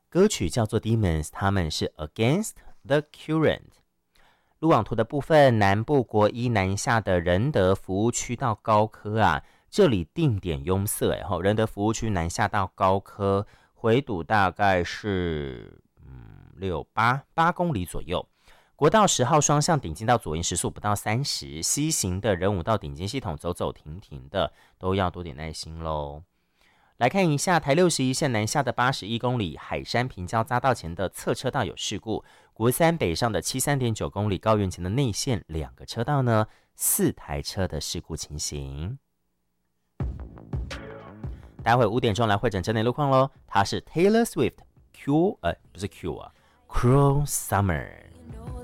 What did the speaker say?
歌曲叫做 Demons， 他们是 Against the Current。路网图的部分，南部国一南下的仁德服务区到高科啊，这里定点拥塞仁德服务区南下到高科回堵大概是8公里左右。国道10号双向顶进到左营时速不到30，西行的仁武到顶尖系统走走停停的，都要多点耐心咯。来看一下台61线南下的81公里，海山平交匝道前的侧车道有事故，国三北上的73.9公里，高原前的内线2个车道呢，4台车的事故情形。待会5点钟来会诊整点路况咯，它是 Taylor Swift Cruel Summer。